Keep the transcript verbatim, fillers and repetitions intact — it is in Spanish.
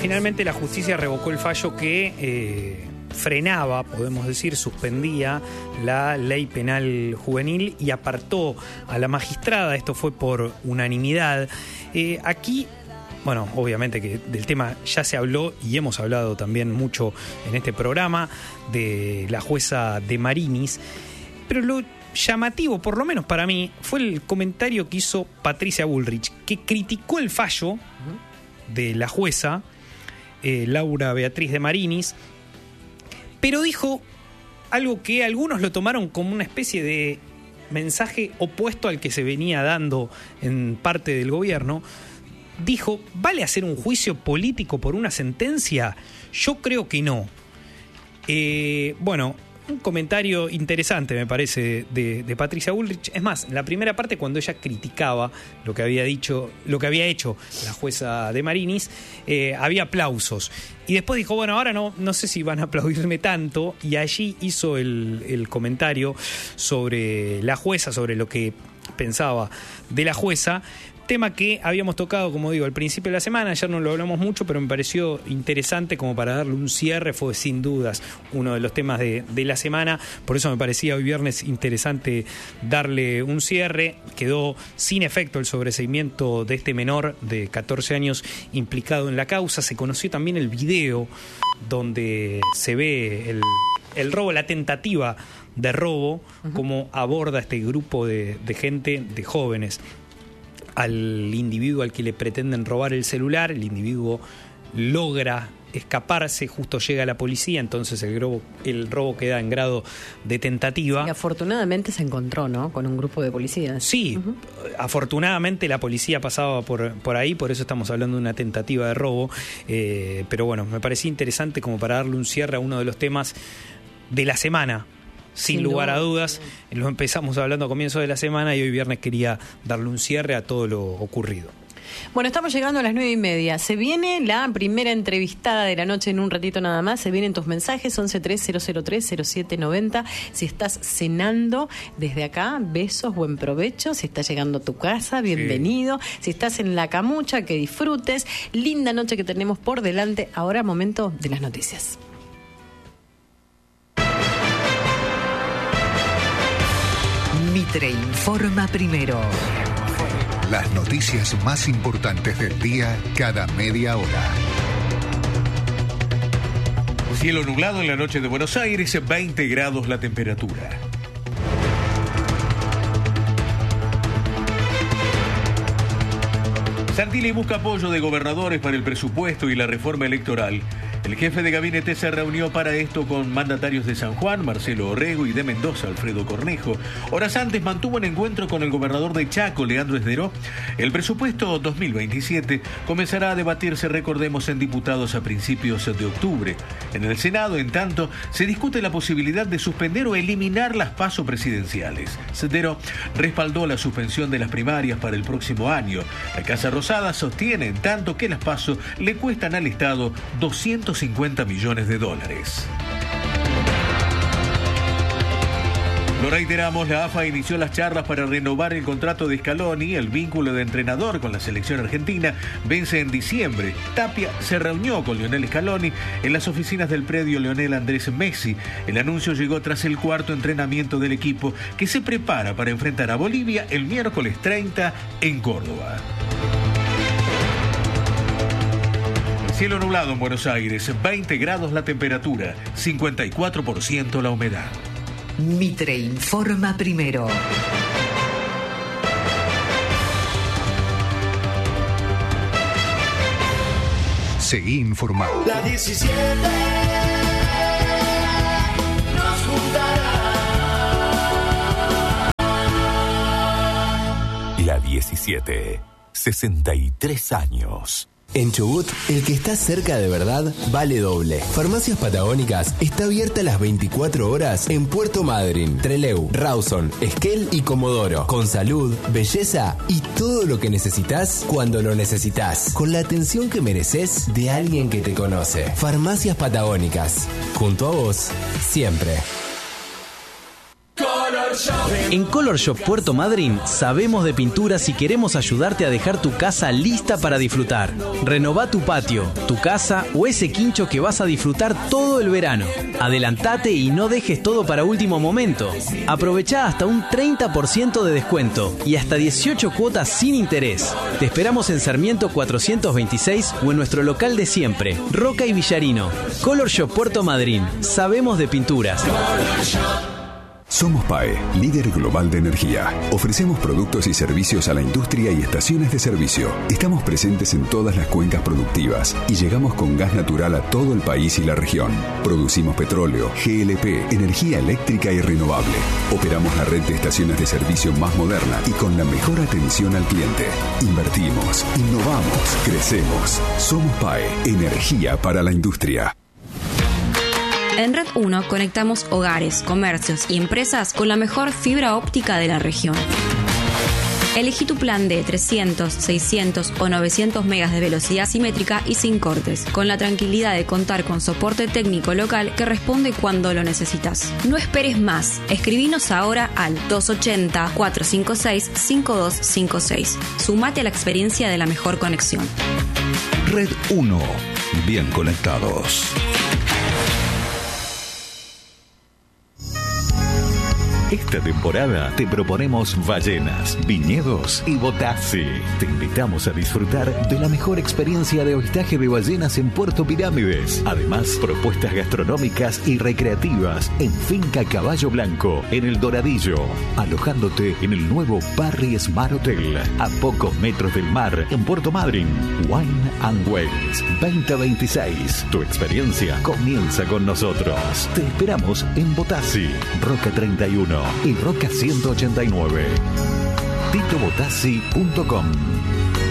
finalmente la justicia revocó el fallo que eh, frenaba, podemos decir, suspendía la ley penal juvenil y apartó a la magistrada. Esto fue por unanimidad. Eh, aquí, bueno, obviamente que del tema ya se habló y hemos hablado también mucho en este programa de la jueza de Marinis, pero lo llamativo, por lo menos para mí, fue el comentario que hizo Patricia Bullrich, que criticó el fallo de la jueza eh, Laura Beatriz de Marinis, pero dijo algo que algunos lo tomaron como una especie de mensaje opuesto al que se venía dando en parte del gobierno. Dijo, ¿vale hacer un juicio político por una sentencia? Yo creo que no. Eh, bueno, un comentario interesante me parece de, de Patricia Bullrich. Es más, en la primera parte, cuando ella criticaba lo que había dicho, lo que había hecho la jueza de Marinis, eh, había aplausos. Y después dijo, bueno, ahora no, no sé si van a aplaudirme tanto. Y allí hizo el, el comentario sobre la jueza, sobre lo que pensaba de la jueza. Tema que habíamos tocado, como digo, al principio de la semana. Ayer no lo hablamos mucho, pero me pareció interesante como para darle un cierre. Fue sin dudas uno de los temas de, de la semana. Por eso me parecía hoy viernes interesante darle un cierre. Quedó sin efecto el sobreseimiento de este menor de catorce años implicado en la causa. Se conoció también el video donde se ve el, el robo, la tentativa de robo, uh-huh. Cómo aborda este grupo de, de gente, de jóvenes, al individuo al que le pretenden robar el celular. El individuo logra escaparse, justo llega la policía, entonces el robo, el robo queda en grado de tentativa. Y afortunadamente se encontró, ¿no?, con un grupo de policías. Sí, uh-huh. Afortunadamente la policía pasaba por, por ahí, por eso estamos hablando de una tentativa de robo. Eh, pero bueno, me parecía interesante como para darle un cierre a uno de los temas de la semana. Sin, Sin lugar duda. a dudas, lo empezamos hablando a comienzos de la semana y hoy viernes quería darle un cierre a todo lo ocurrido. Bueno, estamos llegando a las nueve y media. Se viene la primera entrevistada de la noche en un ratito nada más. Se vienen tus mensajes, once tres cero cero tres cero siete noventa. Si estás cenando desde acá, besos, buen provecho. Si estás llegando a tu casa, bienvenido. Sí. Si estás en la camucha, que disfrutes. Linda noche que tenemos por delante. Ahora momento de las noticias. Mitre informa primero. Las noticias más importantes del día cada media hora. Cielo nublado en la noche de Buenos Aires, veinte grados la temperatura. Santilli busca apoyo de gobernadores para el presupuesto y la reforma electoral. El jefe de gabinete se reunió para esto con mandatarios de San Juan, Marcelo Orrego, y de Mendoza, Alfredo Cornejo. Horas antes mantuvo un encuentro con el gobernador de Chaco, Leandro Esderó. El presupuesto dos mil veintisiete comenzará a debatirse, recordemos, en diputados a principios de octubre. En el Senado, en tanto, se discute la posibilidad de suspender o eliminar las PASO presidenciales. Esderó respaldó la suspensión de las primarias para el próximo año. La Casa Rosada sostiene, en tanto, que las PASO le cuestan al Estado doscientos cincuenta millones de dólares. Lo reiteramos, la A F A inició las charlas para renovar el contrato de Scaloni. El vínculo de entrenador con la selección argentina vence en diciembre. Tapia se reunió con Lionel Scaloni en las oficinas del predio Lionel Andrés Messi. El anuncio llegó tras el cuarto entrenamiento del equipo, que se prepara para enfrentar a Bolivia el miércoles treinta en Córdoba. Cielo nublado en Buenos Aires, veinte grados la temperatura, cincuenta y cuatro por ciento la humedad. Mitre informa primero. Seguí informado. La diecisiete nos juntará. La diecisiete, sesenta y tres años. En Chubut, el que está cerca de verdad vale doble. Farmacias Patagónicas está abierta las veinticuatro horas en Puerto Madryn, Trelew, Rawson, Esquel y Comodoro. Con salud, belleza y todo lo que necesitas cuando lo necesitas. Con la atención que mereces de alguien que te conoce. Farmacias Patagónicas. Junto a vos, siempre. Color Shop. En Color Shop Puerto Madryn sabemos de pinturas y queremos ayudarte a dejar tu casa lista para disfrutar. Renová tu patio, tu casa o ese quincho que vas a disfrutar todo el verano. Adelantate y no dejes todo para último momento. Aprovechá hasta un treinta por ciento de descuento y hasta dieciocho cuotas sin interés. Te esperamos en Sarmiento cuatrocientos veintiséis o en nuestro local de siempre, Roca y Villarino. Color Shop Puerto Madryn. Sabemos de pinturas. Somos P A E, líder global de energía. Ofrecemos productos y servicios a la industria y estaciones de servicio. Estamos presentes en todas las cuencas productivas y llegamos con gas natural a todo el país y la región. Producimos petróleo, G L P, energía eléctrica y renovable. Operamos la red de estaciones de servicio más moderna y con la mejor atención al cliente. Invertimos, innovamos, crecemos. Somos P A E, energía para la industria. En Red uno conectamos hogares, comercios y empresas con la mejor fibra óptica de la región. Elegí tu plan de trescientos, seiscientos o novecientos megas de velocidad simétrica y sin cortes, con la tranquilidad de contar con soporte técnico local que responde cuando lo necesitas. No esperes más. Escribinos ahora al dos ochenta, cuatrocientos cincuenta y seis, cincuenta y dos cincuenta y seis. Sumate a la experiencia de la mejor conexión. Red uno. Bien conectados. Esta temporada te proponemos ballenas, viñedos y botassi. Te invitamos a disfrutar de la mejor experiencia de avistaje de ballenas en Puerto Pirámides. Además, propuestas gastronómicas y recreativas en Finca Caballo Blanco, en El Doradillo. Alojándote en el nuevo Parry Smart Hotel, a pocos metros del mar, en Puerto Madryn. Wine and Wells veinte veintiséis. Tu experiencia comienza con nosotros. Te esperamos en Botassi, Roca treinta y uno y Roca ciento ochenta y nueve. tito botassi punto com.